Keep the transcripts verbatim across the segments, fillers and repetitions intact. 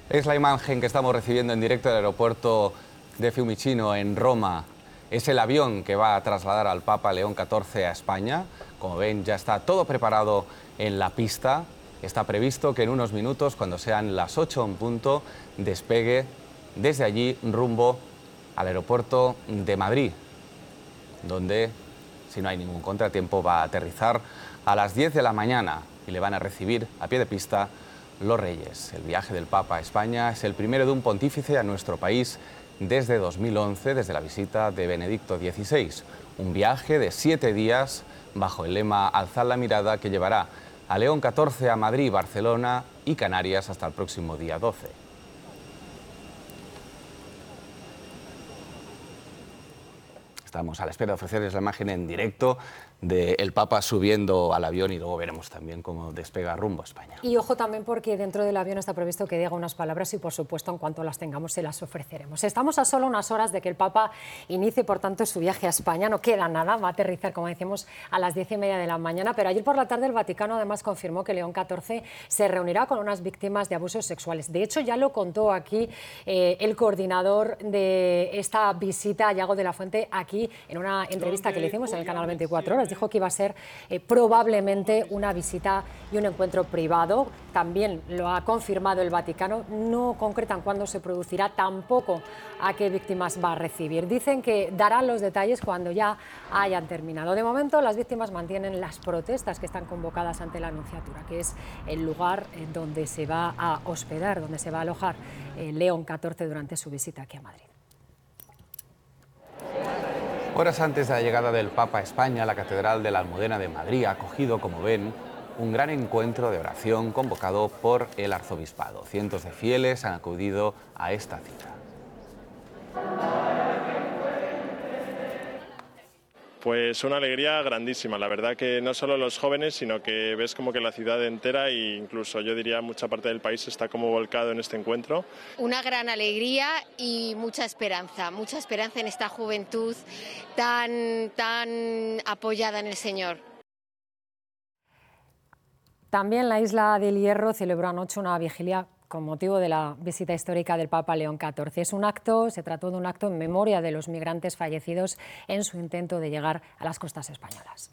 Es la imagen que estamos recibiendo en directo del aeropuerto de Fiumicino, en Roma. Es el avión que va a trasladar al Papa León catorce a España. Como ven, ya está todo preparado en la pista. Está previsto que en unos minutos, cuando sean las ocho en punto, despegue desde allí rumbo al aeropuerto de Madrid, donde, si no hay ningún contratiempo, va a aterrizar a las diez de la mañana y le van a recibir a pie de pista los Reyes. El viaje del Papa a España es el primero de un pontífice a nuestro país desde dos mil once, desde la visita de Benedicto dieciséis. Un viaje de siete días bajo el lema Alzad la mirada, que llevará a León catorce a Madrid, Barcelona y Canarias hasta el próximo día doce. Estamos a la espera de ofrecerles la imagen en directo del Papa subiendo al avión y luego veremos también cómo despega rumbo a España. Y ojo también, porque dentro del avión está previsto que diga unas palabras y, por supuesto, en cuanto las tengamos se las ofreceremos. Estamos a solo unas horas de que el Papa inicie, por tanto, su viaje a España. No queda nada, va a aterrizar, como decimos, a las diez y media de la mañana, pero ayer por la tarde el Vaticano además confirmó que León catorce se reunirá con unas víctimas de abusos sexuales. De hecho, ya lo contó aquí eh, el coordinador de esta visita, Yago de la Fuente, aquí en una entrevista que le hicimos en el canal veinticuatro horas. Dijo que iba a ser eh, probablemente una visita y un encuentro privado. También lo ha confirmado el Vaticano. No concretan cuándo se producirá, tampoco a qué víctimas va a recibir. Dicen que darán los detalles cuando ya hayan terminado. De momento, las víctimas mantienen las protestas que están convocadas ante la Nunciatura, que es el lugar donde se va a hospedar, donde se va a alojar eh, León catorce durante su visita aquí a Madrid. Horas antes de la llegada del Papa a España, la Catedral de la Almudena de Madrid ha acogido, como ven, un gran encuentro de oración convocado por el arzobispado. Cientos de fieles han acudido a esta cita. Pues una alegría grandísima, la verdad que no solo los jóvenes, sino que ves como que la ciudad entera e incluso yo diría mucha parte del país está como volcado en este encuentro. Una gran alegría y mucha esperanza, mucha esperanza en esta juventud tan, tan apoyada en el Señor. También la isla del Hierro celebró anoche una vigilia con motivo de la visita histórica del Papa León catorce. Es un acto, se trató de un acto en memoria de los migrantes fallecidos en su intento de llegar a las costas españolas.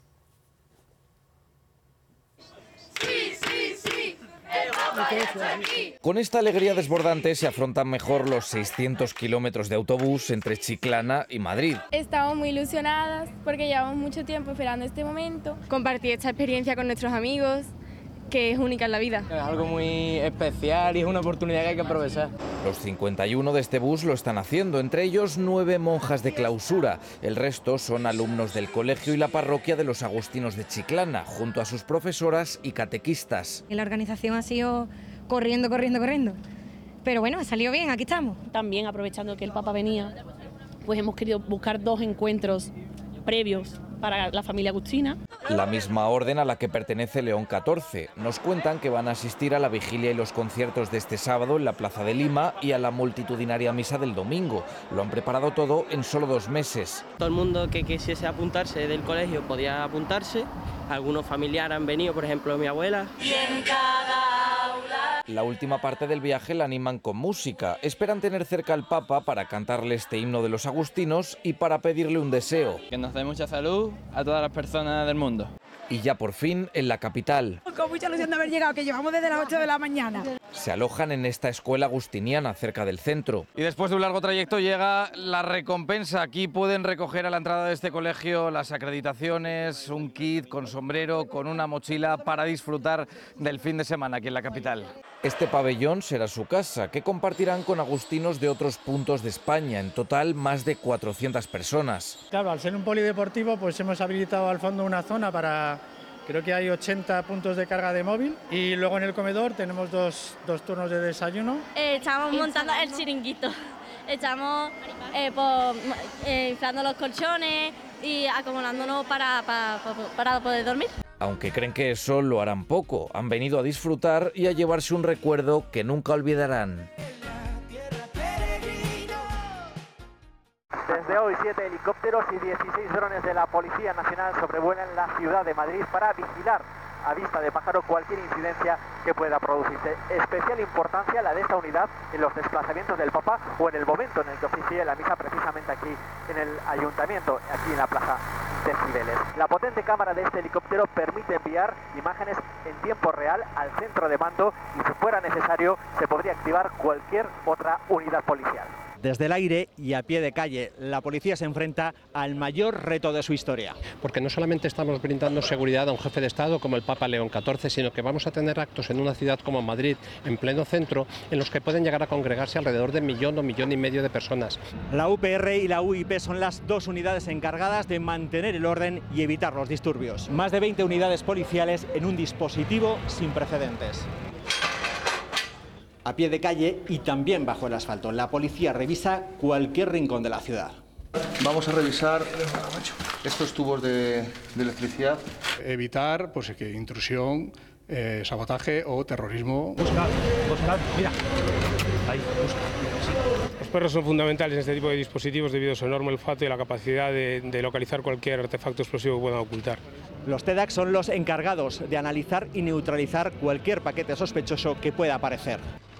Sí, sí, sí, el Papa ya está aquí. Con esta alegría desbordante se afrontan mejor los seiscientos kilómetros de autobús entre Chiclana y Madrid. Estamos muy ilusionadas porque llevamos mucho tiempo esperando este momento. Compartir esta experiencia con nuestros amigos, que es única en la vida. Es algo muy especial y es una oportunidad que hay que aprovechar. Los cincuenta y uno de este bus lo están haciendo, entre ellos nueve monjas de clausura. El resto son alumnos del colegio y la parroquia de los agustinos de Chiclana, junto a sus profesoras y catequistas. Y la organización ha sido corriendo, corriendo, corriendo. Pero bueno, ha salido bien, aquí estamos. También aprovechando que el Papa venía, pues hemos querido buscar dos encuentros previos para la familia agustina. La misma orden a la que pertenece León catorce. Nos cuentan que van a asistir a la vigilia y los conciertos de este sábado en la Plaza de Lima y a la multitudinaria misa del domingo. Lo han preparado todo en solo dos meses. Todo el mundo que quisiese apuntarse del colegio podía apuntarse. Algunos familiares han venido, por ejemplo mi abuela. Y en cada aula. La última parte del viaje la animan con música. Esperan tener cerca al Papa para cantarle este himno de los agustinos y para pedirle un deseo. Que nos dé mucha salud a todas las personas del mundo. Y ya por fin en la capital. Con mucha ilusión de haber llegado, que llevamos desde las ocho de la mañana. Se alojan en esta escuela agustiniana cerca del centro. Y después de un largo trayecto llega la recompensa. Aquí pueden recoger a la entrada de este colegio las acreditaciones, un kit con sombrero, con una mochila para disfrutar del fin de semana aquí en la capital. Este pabellón será su casa, que compartirán con agustinos de otros puntos de España. En total, más de cuatrocientas personas. Claro, al ser un polideportivo, pues hemos habilitado al fondo una zona para... Creo que hay ochenta puntos de carga de móvil y luego en el comedor tenemos dos, dos turnos de desayuno. Eh, estamos montando el chiringuito, estamos eh, por, eh, inflando los colchones y acomodándonos para, para, para poder dormir. Aunque creen que eso lo harán poco, han venido a disfrutar y a llevarse un recuerdo que nunca olvidarán. Desde hoy, siete helicópteros y dieciséis drones de la Policía Nacional sobrevuelan la ciudad de Madrid para vigilar a vista de pájaro cualquier incidencia que pueda producirse. Especial importancia la de esta unidad en los desplazamientos del Papa o en el momento en el que oficie la misa precisamente aquí en el Ayuntamiento, aquí en la Plaza de Cibeles. La potente cámara de este helicóptero permite enviar imágenes en tiempo real al centro de mando y si fuera necesario se podría activar cualquier otra unidad policial. Desde el aire y a pie de calle, la policía se enfrenta al mayor reto de su historia. Porque no solamente estamos brindando seguridad a un jefe de Estado como el Papa León catorce, sino que vamos a tener actos en una ciudad como Madrid, en pleno centro, en los que pueden llegar a congregarse alrededor de un millón o millón y medio de personas. La U P R y la U I P son las dos unidades encargadas de mantener el orden y evitar los disturbios. Más de veinte unidades policiales en un dispositivo sin precedentes. A pie de calle y también bajo el asfalto, la policía revisa cualquier rincón de la ciudad. Vamos a revisar estos tubos de, de electricidad. Evitar pues, que intrusión, eh, sabotaje o terrorismo. Buscad, buscad, mira. Ahí, busca. Sí. Los perros son fundamentales en este tipo de dispositivos debido a su enorme olfato y la capacidad de, de localizar cualquier artefacto explosivo que puedan ocultar. Los T E D A C son los encargados de analizar y neutralizar cualquier paquete sospechoso que pueda aparecer.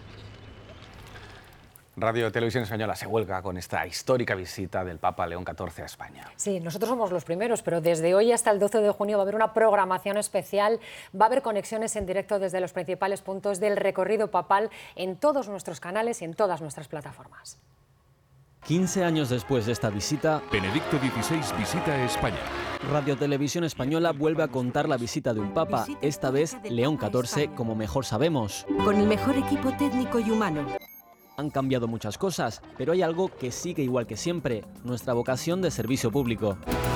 Radio Televisión Española se vuelca con esta histórica visita del Papa León catorce a España. Sí, nosotros somos los primeros, pero desde hoy hasta el doce de junio va a haber una programación especial, va a haber conexiones en directo desde los principales puntos del recorrido papal en todos nuestros canales y en todas nuestras plataformas. quince años después de esta visita, Benedicto dieciséis visita España. Radio Televisión Española vuelve a contar la visita de un papa, esta vez León catorce, como mejor sabemos. Con el mejor equipo técnico y humano. Han cambiado muchas cosas, pero hay algo que sigue igual que siempre, nuestra vocación de servicio público.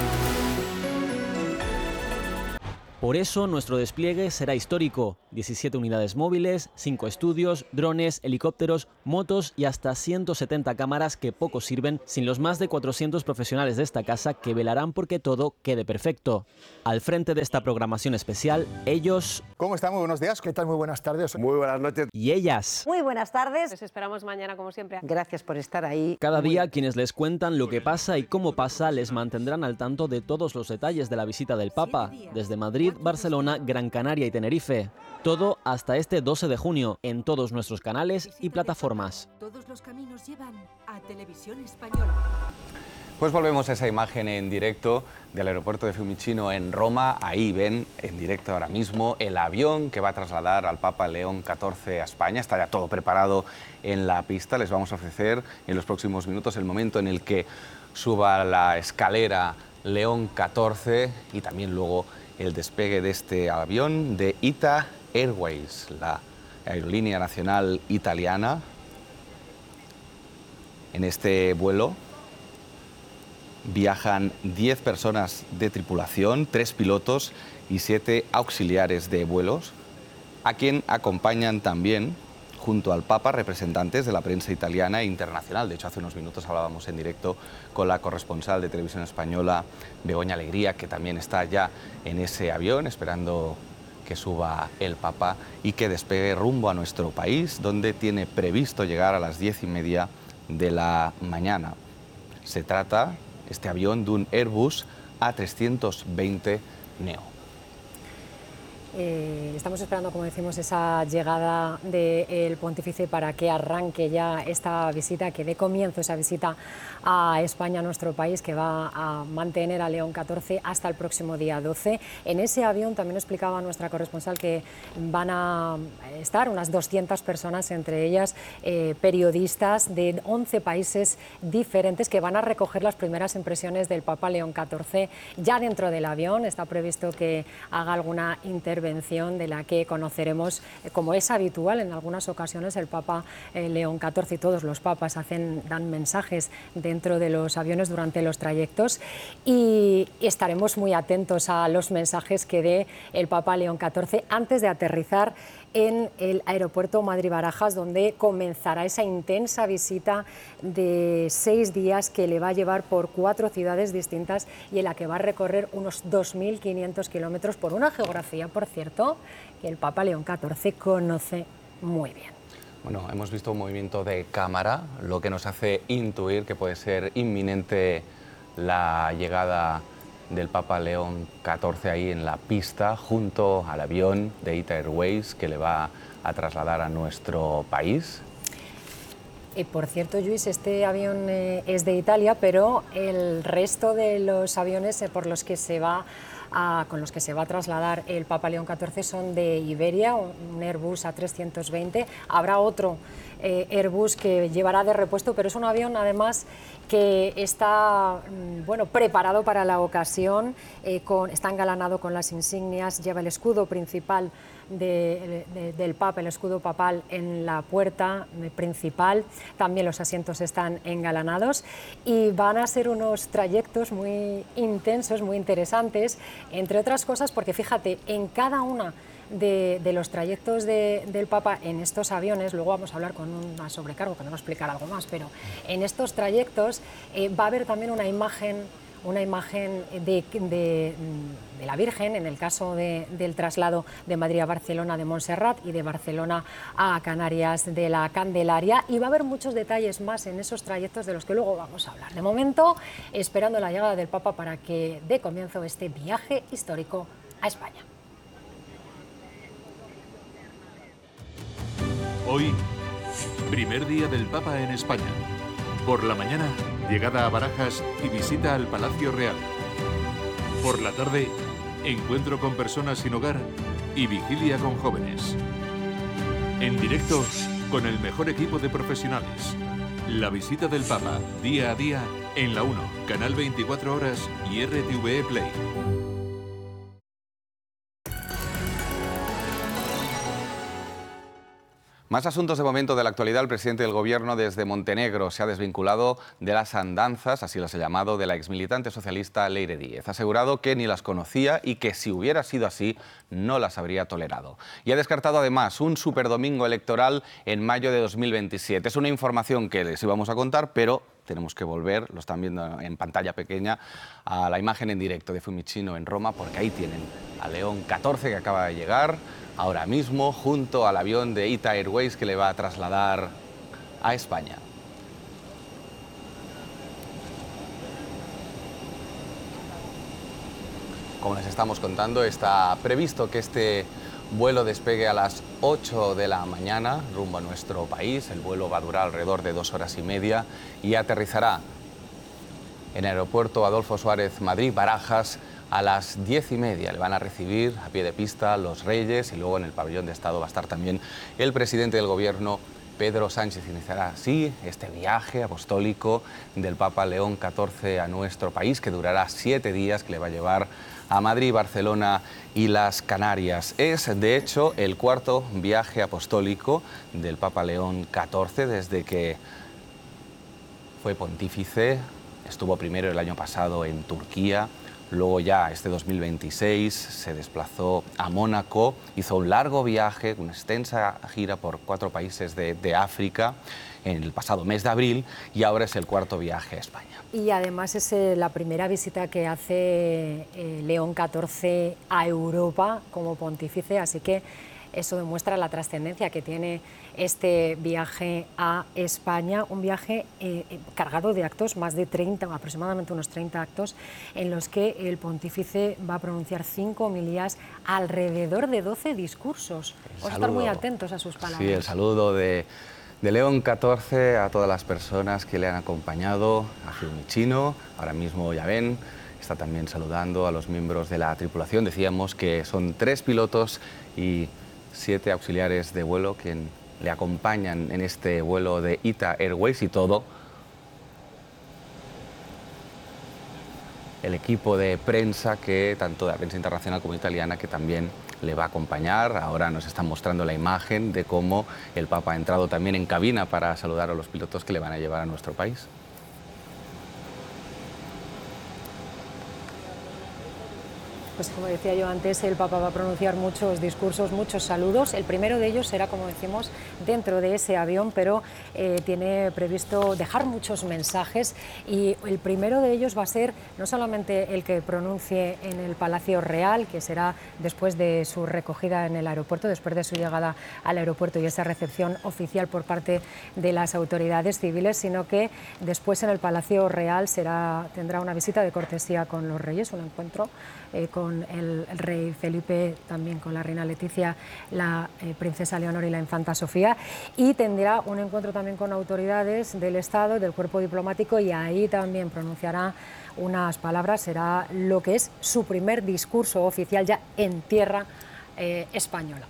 Por eso nuestro despliegue será histórico, diecisiete unidades móviles, cinco estudios, drones, helicópteros, motos y hasta ciento setenta cámaras que poco sirven sin los más de cuatrocientos profesionales de esta casa que velarán porque todo quede perfecto. Al frente de esta programación especial, ellos... ¿Cómo están? Muy buenos días. ¿Qué tal? Muy buenas tardes. Muy buenas noches. Y ellas. Muy buenas tardes. Les esperamos mañana como siempre. Gracias por estar ahí. Cada día quienes les cuentan lo que pasa y cómo pasa les mantendrán al tanto de todos los detalles de la visita del Papa, desde Madrid, Barcelona, Gran Canaria y Tenerife. Todo hasta este doce de junio en todos nuestros canales y plataformas. Todos los caminos llevan a Televisión Española. Pues volvemos a esa imagen en directo del aeropuerto de Fiumicino en Roma. Ahí ven en directo ahora mismo el avión que va a trasladar al Papa León catorce a España. Está ya todo preparado en la pista. Les vamos a ofrecer en los próximos minutos el momento en el que suba la escalera León catorce y también luego el despegue de este avión de ITA Airways, la aerolínea nacional italiana. En este vuelo viajan diez personas de tripulación, tres pilotos y siete auxiliares de vuelos, a quien acompañan también, junto al Papa, representantes de la prensa italiana e internacional. De hecho, hace unos minutos hablábamos en directo con la corresponsal de Televisión Española, Begoña Alegría, que también está ya en ese avión, esperando que suba el Papa y que despegue rumbo a nuestro país, donde tiene previsto llegar a las diez y media de la mañana. Se trata, este avión, de un Airbus A trescientos veinte Neo. Eh, estamos esperando, como decimos, esa llegada del pontífice para que arranque ya esta visita, que dé comienzo esa visita a España, a nuestro país, que va a mantener a León catorce hasta el próximo día doce. En ese avión también explicaba nuestra corresponsal que van a estar unas doscientas personas, entre ellas eh, periodistas de once países diferentes, que van a recoger las primeras impresiones del Papa León catorce. Ya dentro del avión está previsto que haga alguna intervención de la que conoceremos, como es habitual en algunas ocasiones. El Papa eh, León catorce y todos los papas hacen, dan mensajes dentro de los aviones durante los trayectos, y estaremos muy atentos a los mensajes que dé el Papa León catorce antes de aterrizar en el aeropuerto Madrid-Barajas, donde comenzará esa intensa visita de seis días que le va a llevar por cuatro ciudades distintas y en la que va a recorrer unos dos mil quinientos kilómetros por una geografía, por cierto, que el Papa León catorce conoce muy bien. Bueno, hemos visto un movimiento de cámara, lo que nos hace intuir que puede ser inminente la llegada del Papa León catorce ahí en la pista, junto al avión de ITA Airways que le va a trasladar a nuestro país. Y por cierto, Lluís, este avión eh, es de Italia, pero el resto de los aviones eh, por los que se va a, con los que se va a trasladar el Papa León catorce son de Iberia, un Airbus A trescientos veinte. Habrá otro eh, Airbus que llevará de repuesto, pero es un avión además que está bueno, preparado para la ocasión, eh, con, está engalanado con las insignias, lleva el escudo principal de, de, del Papa, el escudo papal en la puerta principal, también los asientos están engalanados y van a ser unos trayectos muy intensos, muy interesantes, entre otras cosas porque fíjate, en cada una De, de los trayectos de, del Papa en estos aviones, luego vamos a hablar con una sobrecargo, que nos va a explicar algo más, pero en estos trayectos eh, va a haber también una imagen, una imagen de, de, de la Virgen, en el caso de, del traslado de Madrid a Barcelona de Montserrat y de Barcelona a Canarias de la Candelaria, y va a haber muchos detalles más en esos trayectos de los que luego vamos a hablar. De momento, esperando la llegada del Papa para que dé comienzo este viaje histórico a España. Hoy, primer día del Papa en España. Por la mañana, llegada a Barajas y visita al Palacio Real. Por la tarde, encuentro con personas sin hogar y vigilia con jóvenes. En directo, con el mejor equipo de profesionales. La visita del Papa, día a día, en la uno, Canal veinticuatro horas y R T V E Play. Más asuntos de momento de la actualidad. El presidente del Gobierno desde Montenegro se ha desvinculado de las andanzas, así las ha llamado, de la exmilitante socialista Leire Díez. Ha asegurado que ni las conocía y que si hubiera sido así no las habría tolerado. Y ha descartado además un superdomingo electoral en mayo de dos mil veintisiete. Es una información que les íbamos a contar, pero tenemos que volver, lo están viendo en pantalla pequeña, a la imagen en directo de Fiumicino en Roma, porque ahí tienen a León catorce que acaba de llegar ahora mismo junto al avión de ITA Airways que le va a trasladar a España. Como les estamos contando, está previsto que este vuelo despegue a las ocho de la mañana rumbo a nuestro país. El vuelo va a durar alrededor de dos horas y media y aterrizará en el aeropuerto Adolfo Suárez Madrid, Barajas, a las diez y media. Le van a recibir a pie de pista los Reyes y luego en el pabellón de Estado va a estar también el presidente del Gobierno, Pedro Sánchez. Iniciará así este viaje apostólico del Papa León catorce a nuestro país, que durará siete días, que le va a llevar a Madrid, Barcelona y las Canarias. Es, de hecho, el cuarto viaje apostólico del Papa León catorce desde que fue pontífice. Estuvo primero el año pasado en Turquía. Luego ya este dos mil veintiséis se desplazó a Mónaco, hizo un largo viaje, una extensa gira por cuatro países de, de África en el pasado mes de abril y ahora es el cuarto viaje a España. Y además es eh, la primera visita que hace eh, León catorce a Europa como pontífice, así que eso demuestra la trascendencia que tiene este viaje a España, un viaje eh, cargado de actos, más de treinta, aproximadamente unos treinta actos, en los que el pontífice va a pronunciar cinco homilías, alrededor de doce discursos. Vamos a estar muy atentos a sus palabras. Sí, el saludo de, de León catorce a todas las personas que le han acompañado a Fiumicino. Ahora mismo ya ven, está también saludando a los miembros de la tripulación. Decíamos que son tres pilotos y siete auxiliares de vuelo que le acompañan en este vuelo de ITA Airways y todo el equipo de prensa, que tanto de la prensa internacional como italiana, que también le va a acompañar. Ahora nos están mostrando la imagen de cómo el Papa ha entrado también en cabina para saludar a los pilotos que le van a llevar a nuestro país. Pues como decía yo antes, el Papa va a pronunciar muchos discursos, muchos saludos. El primero de ellos será, como decimos, dentro de ese avión, pero eh, tiene previsto dejar muchos mensajes y el primero de ellos va a ser no solamente el que pronuncie en el Palacio Real, que será después de su recogida en el aeropuerto, después de su llegada al aeropuerto y esa recepción oficial por parte de las autoridades civiles, sino que después en el Palacio Real será, tendrá una visita de cortesía con los reyes, un encuentro eh, con con el, el rey Felipe, también con la reina Leticia, la eh, princesa Leonor y la infanta Sofía, y tendrá un encuentro también con autoridades del Estado, del cuerpo diplomático, y ahí también pronunciará unas palabras. Será lo que es su primer discurso oficial ya en tierra eh, española.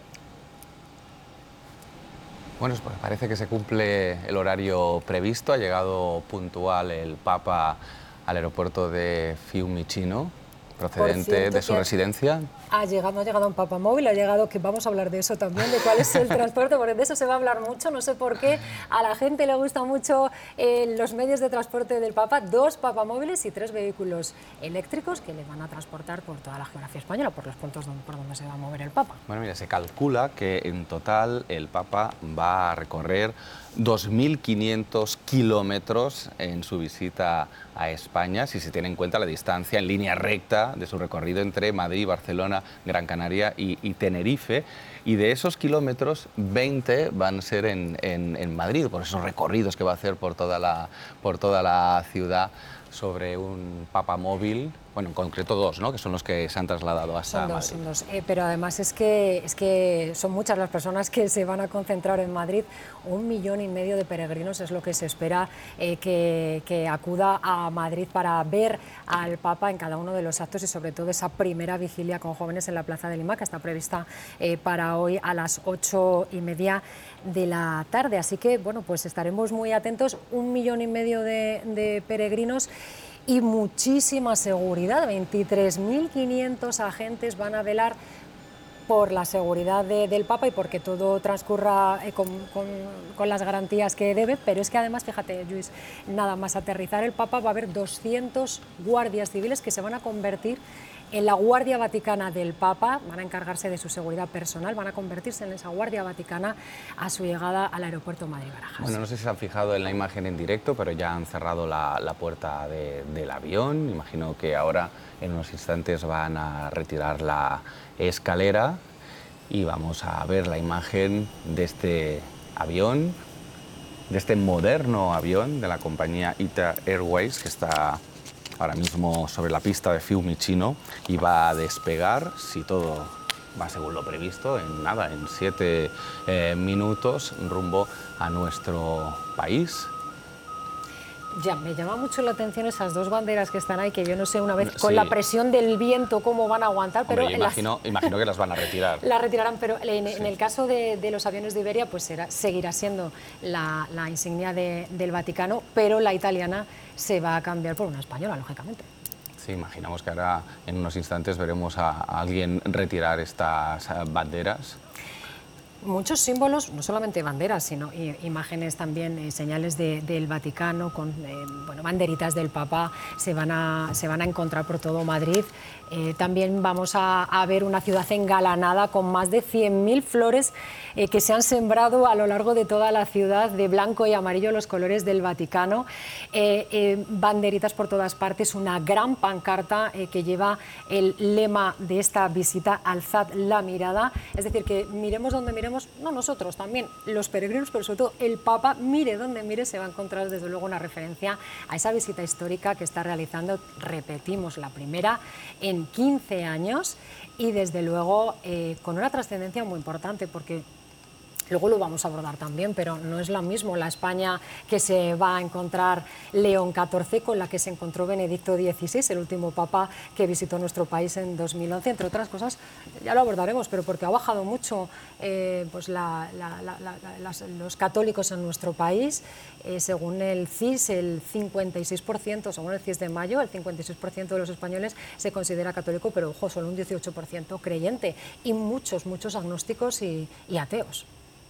Bueno, pues parece que se cumple el horario previsto. Ha llegado puntual el Papa al aeropuerto de Fiumicino, procedente de su residencia. Ha llegado, no ha llegado un papamóvil, ha llegado, que vamos a hablar de eso también, de cuál es el transporte, porque de eso se va a hablar mucho, no sé por qué, a la gente le gusta mucho eh, los medios de transporte del Papa, dos papamóviles y tres vehículos eléctricos que le van a transportar por toda la geografía española, por los puntos donde, por donde se va a mover el Papa. Bueno, mira, se calcula que en total el Papa va a recorrer dos mil quinientos kilómetros en su visita a España, si se tiene en cuenta la distancia en línea recta de su recorrido entre Madrid, Barcelona, Gran Canaria y, y Tenerife. Y de esos kilómetros, veinte van a ser en, en, en Madrid, por esos recorridos que va a hacer por toda la, por toda la ciudad sobre un papamóvil. Bueno, en concreto dos, ¿no?, que son los que se han trasladado hasta son dos, Madrid. Son dos, eh, pero además es que, es que son muchas las personas que se van a concentrar en Madrid. Un millón y medio de peregrinos es lo que se espera eh, que, que acuda a Madrid para ver al Papa en cada uno de los actos y sobre todo esa primera vigilia con jóvenes en la Plaza de Lima, que está prevista eh, para hoy a las ocho y media de la tarde. Así que, bueno, pues estaremos muy atentos. Un millón y medio de, de peregrinos y muchísima seguridad. veintitrés mil quinientos agentes van a velar por la seguridad de, del Papa y porque todo transcurra eh, con, con, con las garantías que debe, pero es que además, fíjate, Luis, nada más aterrizar el Papa va a haber doscientos guardias civiles que se van a convertir en la Guardia Vaticana del Papa, van a encargarse de su seguridad personal, van a convertirse en esa Guardia Vaticana a su llegada al aeropuerto Madrid-Barajas. Bueno, no sé si se han fijado en la imagen en directo, pero ya han cerrado la, la puerta de, del avión. Imagino que ahora en unos instantes van a retirar la escalera y vamos a ver la imagen de este avión, de este moderno avión de la compañía ITA Airways, que está ahora mismo sobre la pista de Fiumicino y va a despegar, si todo va según lo previsto, en nada, en siete eh, minutos, rumbo a nuestro país. Ya, me llama mucho la atención esas dos banderas que están ahí, que yo no sé una vez con Sí. la presión del viento cómo van a aguantar, Hombre, pero yo imagino, las, imagino que las van a retirar. las retirarán, pero en, en el caso de, de los aviones de Iberia, pues será, seguirá siendo la, la insignia de, del Vaticano, pero la italiana se va a cambiar por una española, lógicamente. Sí, imaginamos que ahora en unos instantes veremos a, a alguien retirar estas banderas. Muchos símbolos, no solamente banderas, sino imágenes también, eh, señales de, del Vaticano, con eh, bueno, banderitas del Papa, se van a, se van a encontrar por todo Madrid. Eh, también vamos a, a ver una ciudad engalanada con más de cien mil flores eh, que se han sembrado a lo largo de toda la ciudad, de blanco y amarillo, los colores del Vaticano. Eh, eh, banderitas por todas partes, una gran pancarta eh, que lleva el lema de esta visita, alzad la mirada. Es decir, que miremos donde miremos, no nosotros, también los peregrinos, pero sobre todo el Papa, mire donde mire, se va a encontrar desde luego una referencia a esa visita histórica que está realizando, repetimos, la primera en quince años y desde luego eh, con una trascendencia muy importante, porque luego lo vamos a abordar también, pero no es lo mismo la España que se va a encontrar León catorce con la que se encontró Benedicto dieciséis, el último papa que visitó nuestro país en dos mil once, entre otras cosas, ya lo abordaremos, pero porque ha bajado mucho eh, pues la, la, la, la, las, los católicos en nuestro país. Eh, según el C I S, el cincuenta y seis por ciento, según el C I S de mayo, el cincuenta y seis por ciento de los españoles se considera católico, pero ojo, solo un dieciocho por ciento creyente y muchos, muchos agnósticos y, y ateos.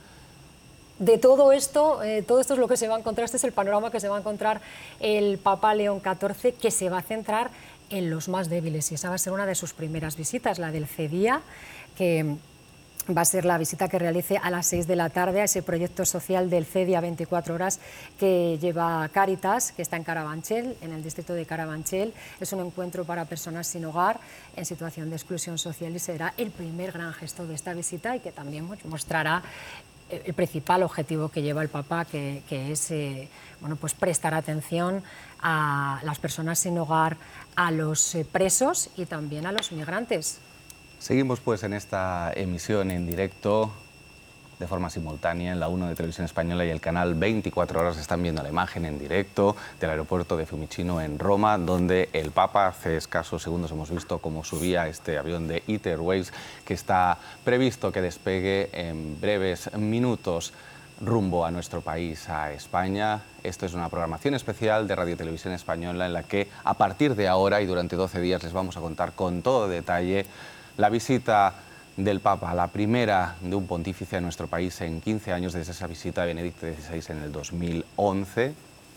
De todo esto, eh, todo esto es lo que se va a encontrar, este es el panorama que se va a encontrar el Papa León catorce, que se va a centrar en los más débiles, y esa va a ser una de sus primeras visitas, la del CEDIA, que va a ser la visita que realice a las seis de la tarde a ese proyecto social del CEDIA veinticuatro horas que lleva Cáritas, que está en Carabanchel, en el distrito de Carabanchel. Es un encuentro para personas sin hogar en situación de exclusión social y será el primer gran gesto de esta visita y que también mostrará el principal objetivo que lleva el Papa, que, que es eh, bueno, pues prestar atención a las personas sin hogar, a los eh, presos y también a los migrantes. Seguimos pues en esta emisión en directo de forma simultánea en la uno de Televisión Española y el canal veinticuatro horas. Están viendo la imagen en directo del aeropuerto de Fiumicino en Roma, donde el Papa hace escasos segundos hemos visto cómo subía este avión de I T Airways, que está previsto que despegue en breves minutos rumbo a nuestro país, a España. Esto es una programación especial de Radio Televisión Española en la que a partir de ahora y durante doce días les vamos a contar con todo detalle la visita del Papa, la primera de un pontífice a nuestro país en quince años desde esa visita de Benedicto dieciséis en el dos mil once.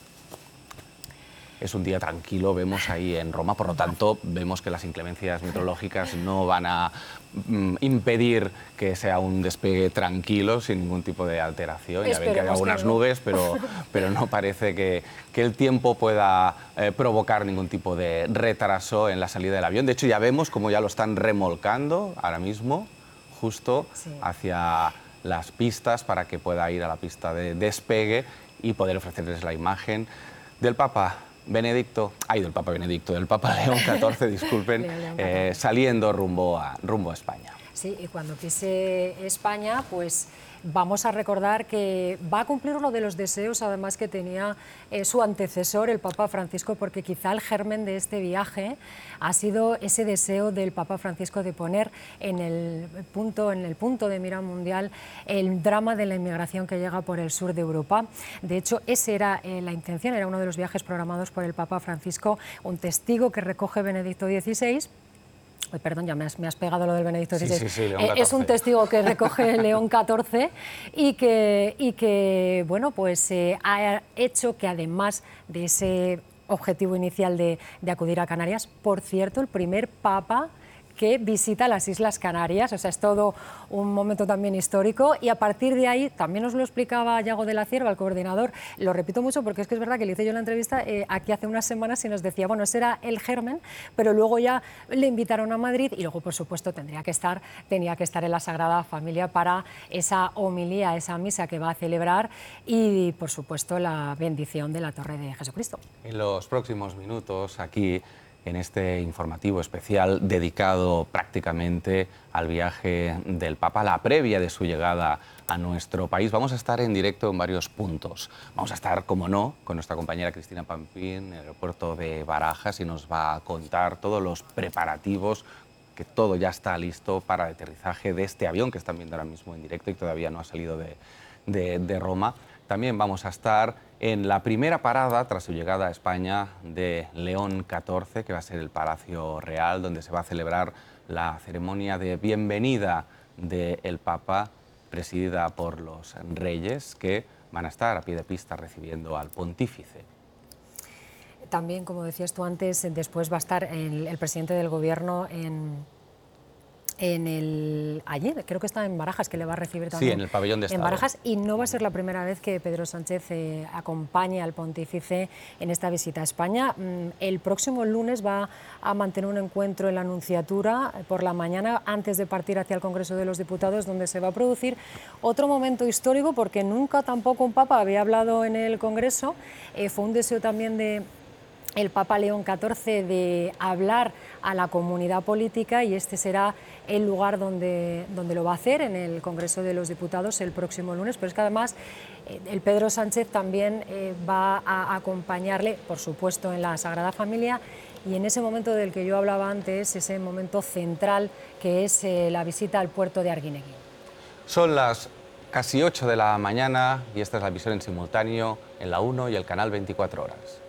Es un día tranquilo, vemos ahí en Roma, por lo tanto vemos que las inclemencias meteorológicas no van a mm, impedir que sea un despegue tranquilo, sin ningún tipo de alteración. Ya ven que hay algunas nubes, pero, pero no parece que, que el tiempo pueda eh, provocar ningún tipo de retraso en la salida del avión. De hecho, ya vemos cómo ya lo están remolcando ahora mismo, justo sí. hacia las pistas, para que pueda ir a la pista de despegue y poder ofrecerles la imagen del Papa Benedicto, ay, del Papa Benedicto, del Papa León catorce, disculpen, eh, saliendo rumbo a, rumbo a España. Sí, y cuando pise España, pues vamos a recordar que va a cumplir uno de los deseos, además, que tenía eh, su antecesor, el Papa Francisco, porque quizá el germen de este viaje ha sido ese deseo del Papa Francisco de poner en el punto, en el punto de mira mundial el drama de la inmigración que llega por el sur de Europa. De hecho, esa era eh, la intención, era uno de los viajes programados por el Papa Francisco, un testigo que recoge Benedicto dieciséis. Ay, perdón, ya me has, me has pegado lo del Benedicto dieciséis. Sí, sí, sí, eh, es un testigo que recoge León catorce y que, y que bueno, pues, eh, ha hecho que, además de ese objetivo inicial de, de acudir a Canarias, por cierto, el primer papa que visita las Islas Canarias, o sea, es todo un momento también histórico, y a partir de ahí, también nos lo explicaba Yago de la Cierva, el coordinador, lo repito mucho porque es que es verdad que le hice yo la entrevista eh, aquí hace unas semanas y nos decía, bueno, ese era el germen, pero luego ya le invitaron a Madrid y luego, por supuesto, tendría que estar, tenía que estar en la Sagrada Familia para esa homilía, esa misa que va a celebrar y, por supuesto, la bendición de la Torre de Jesucristo. En los próximos minutos, aquí, en este informativo especial dedicado prácticamente al viaje del Papa, la previa de su llegada a nuestro país, vamos a estar en directo en varios puntos. Vamos a estar, como no, con nuestra compañera Cristina Pampín en el aeropuerto de Barajas y nos va a contar todos los preparativos, que todo ya está listo para el aterrizaje de este avión que están viendo ahora mismo en directo y todavía no ha salido de, de, de Roma. También vamos a estar en la primera parada tras su llegada a España de León catorce, que va a ser el Palacio Real, donde se va a celebrar la ceremonia de bienvenida del Papa, presidida por los reyes, que van a estar a pie de pista recibiendo al pontífice. También, como decías tú antes, después va a estar el, el presidente del Gobierno en... En el, allí, creo que está en Barajas, que le va a recibir también. Sí, en el pabellón de Estado. En Barajas, y no va a ser la primera vez que Pedro Sánchez eh, acompañe al pontífice en esta visita a España. Mm, el próximo lunes va a mantener un encuentro en la Nunciatura por la mañana, antes de partir hacia el Congreso de los Diputados, donde se va a producir otro momento histórico, porque nunca tampoco un papa había hablado en el Congreso. Eh, fue un deseo también de el Papa León catorce de hablar a la comunidad política, y este será el lugar donde, donde lo va a hacer, en el Congreso de los Diputados el próximo lunes. Pero es que además eh, el Pedro Sánchez también eh, va a acompañarle, por supuesto, en la Sagrada Familia, y en ese momento del que yo hablaba antes, ese momento central que es eh, la visita al puerto de Arguineguín. Son las casi ocho de la mañana y esta es la visión en simultáneo en la uno y el canal veinticuatro horas.